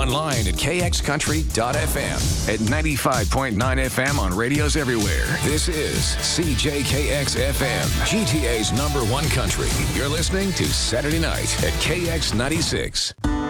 online at kxcountry.fm, at 95.9 FM on radios everywhere. This is CJKX FM, GTA's #1 country. You're listening to Saturday Night at KX96.